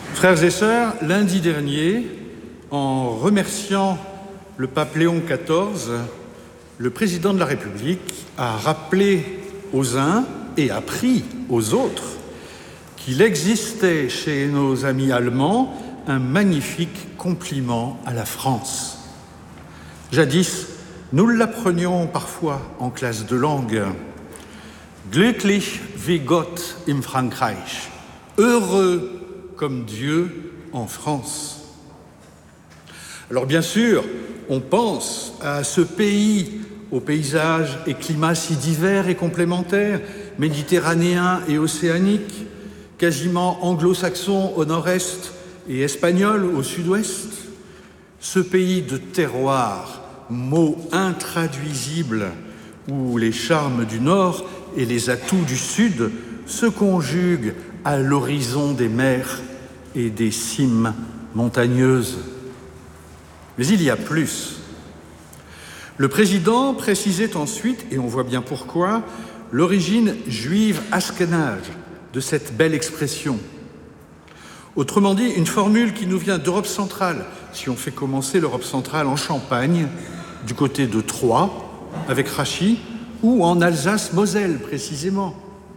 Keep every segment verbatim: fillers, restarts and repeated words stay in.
Frères et sœurs, lundi dernier, en remerciant le pape Léon quatorze, le président de la République a rappelé aux uns et appris aux autres qu'il existait chez nos amis allemands un magnifique compliment à la France. Jadis, nous l'apprenions parfois en classe de langue. Glücklich wie Gott im Frankreich. Heureux comme Dieu en France. Alors bien sûr, on pense à ce pays, aux paysages et climats si divers et complémentaires, méditerranéens et océaniques, quasiment anglo-saxons au nord-est et espagnols au sud-ouest. Ce pays de terroir, mot intraduisible, où les charmes du nord et les atouts du sud se conjuguent à l'horizon des mers et des cimes montagneuses. Mais il y a plus. Le président précisait ensuite, et on voit bien pourquoi, l'origine juive ashkénaze de cette belle expression. Autrement dit, une formule qui nous vient d'Europe centrale, si on fait commencer l'Europe centrale en Champagne, du côté de Troyes, avec Rachis, ou en Alsace-Moselle, précisément.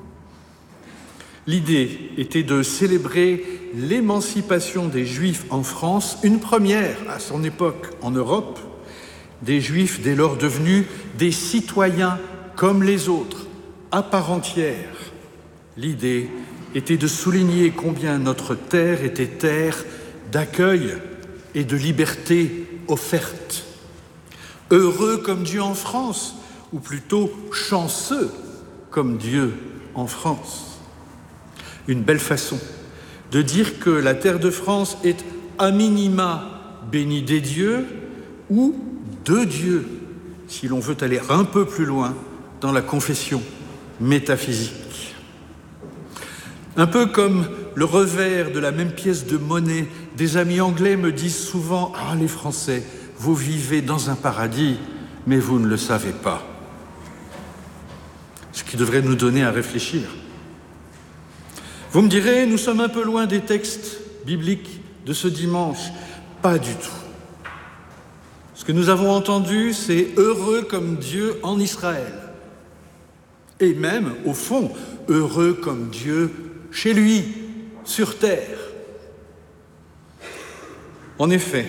L'idée était de célébrer l'émancipation des Juifs en France, une première à son époque en Europe, des Juifs dès lors devenus des citoyens comme les autres, à part entière. L'idée était de souligner combien notre terre était terre d'accueil et de liberté offerte. Heureux comme Dieu en France, ou plutôt chanceux comme Dieu en France. Une belle façon de dire que la terre de France est à minima bénie des dieux ou de Dieu, si l'on veut aller un peu plus loin dans la confession métaphysique. Un peu comme le revers de la même pièce de monnaie, des amis anglais me disent souvent « Ah, les Français, vous vivez dans un paradis, mais vous ne le savez pas. » Ce qui devrait nous donner à réfléchir. Vous me direz, nous sommes un peu loin des textes bibliques de ce dimanche. Pas du tout. Ce que nous avons entendu, c'est « heureux comme Dieu en Israël ». Et même, au fond, heureux comme Dieu chez lui, sur terre. En effet,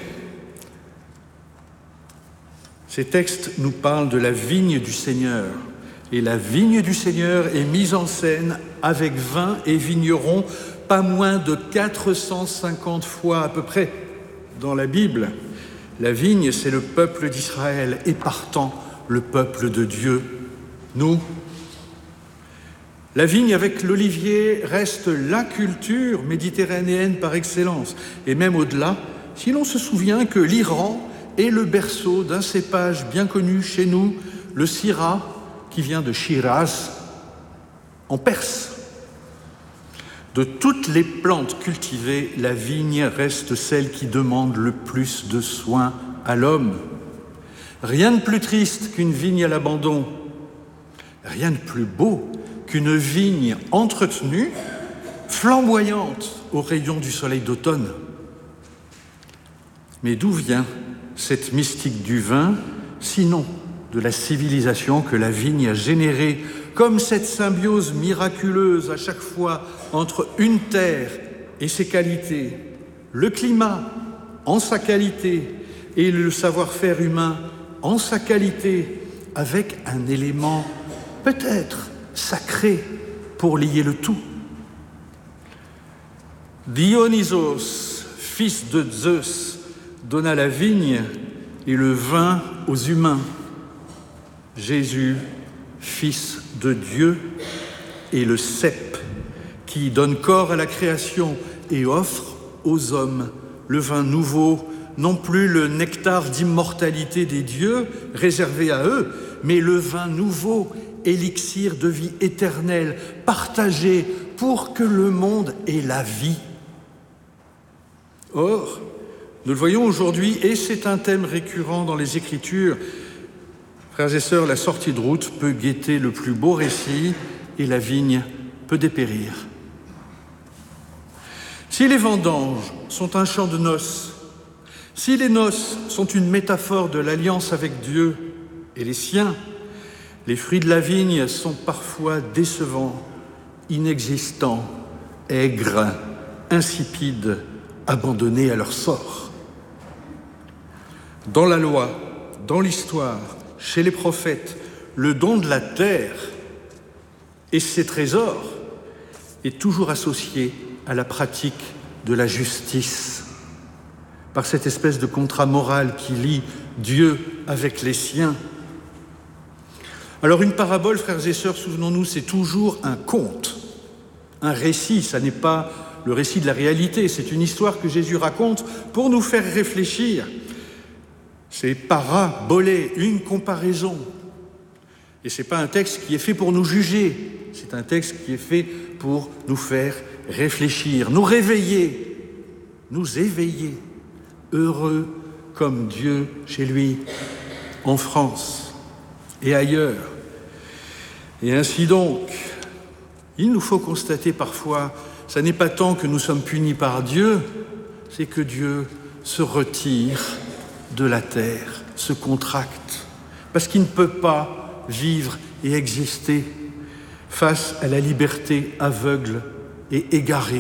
ces textes nous parlent de la vigne du Seigneur. Et la vigne du Seigneur est mise en scène avec vin et vignerons pas moins de quatre cent cinquante fois à peu près dans la Bible. La vigne, c'est le peuple d'Israël et partant le peuple de Dieu, nous. La vigne avec l'olivier reste la culture méditerranéenne par excellence. Et même au-delà, si l'on se souvient que l'Iran est le berceau d'un cépage bien connu chez nous, le Syrah, qui vient de Shiraz, en Perse. De toutes les plantes cultivées, la vigne reste celle qui demande le plus de soins à l'homme. Rien de plus triste qu'une vigne à l'abandon. Rien de plus beau qu'une vigne entretenue, flamboyante aux rayons du soleil d'automne. Mais d'où vient cette mystique du vin, sinon de la civilisation que la vigne a générée, comme cette symbiose miraculeuse à chaque fois entre une terre et ses qualités, le climat en sa qualité et le savoir-faire humain en sa qualité, avec un élément peut-être sacré pour lier le tout. Dionysos, fils de Zeus, donna la vigne et le vin aux humains. Jésus, fils de Dieu, est le cep qui donne corps à la création et offre aux hommes le vin nouveau, non plus le nectar d'immortalité des dieux réservé à eux, mais le vin nouveau, élixir de vie éternelle, partagé pour que le monde ait la vie. Or, nous le voyons aujourd'hui, et c'est un thème récurrent dans les Écritures, frères et sœurs, la sortie de route peut guetter le plus beau récit et la vigne peut dépérir. Si les vendanges sont un chant de noces, si les noces sont une métaphore de l'alliance avec Dieu et les siens, les fruits de la vigne sont parfois décevants, inexistants, aigres, insipides, abandonnés à leur sort. Dans la loi, dans l'histoire, chez les prophètes, le don de la terre et ses trésors est toujours associé à la pratique de la justice, par cette espèce de contrat moral qui lie Dieu avec les siens. Alors une parabole, frères et sœurs, souvenons-nous, c'est toujours un conte, un récit, ça n'est pas le récit de la réalité, c'est une histoire que Jésus raconte pour nous faire réfléchir. C'est parabolé, une comparaison. Et ce n'est pas un texte qui est fait pour nous juger, c'est un texte qui est fait pour nous faire réfléchir, nous réveiller, nous éveiller, heureux comme Dieu chez lui, en France et ailleurs. Et ainsi donc, il nous faut constater parfois, ça n'est pas tant que nous sommes punis par Dieu, c'est que Dieu se retire de la terre, se contracte, parce qu'il ne peut pas vivre et exister face à la liberté aveugle et égarée